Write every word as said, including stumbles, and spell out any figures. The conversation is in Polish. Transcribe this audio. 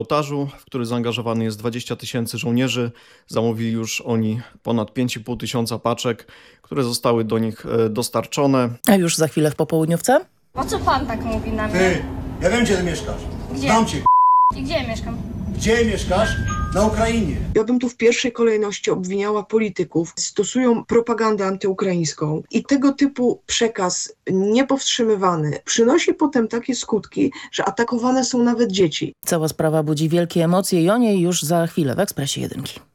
Ołtarzu, w który zaangażowany jest dwadzieścia tysięcy żołnierzy. Zamówili już oni ponad pięć i pół tysiąca paczek, które zostały do nich dostarczone. A już za chwilę w popołudniówce? Po co pan tak mówi na mnie? Ty, ja wiem, gdzie ty mieszkasz. Gdzie? Znam cię. I gdzie ja mieszkam? Gdzie mieszkasz? Na Ukrainie. Ja bym tu w pierwszej kolejności obwiniała polityków. Stosują propagandę antyukraińską i tego typu przekaz niepowstrzymywany przynosi potem takie skutki, że atakowane są nawet dzieci. Cała sprawa budzi wielkie emocje i o niej już za chwilę w Ekspresie Jedynki.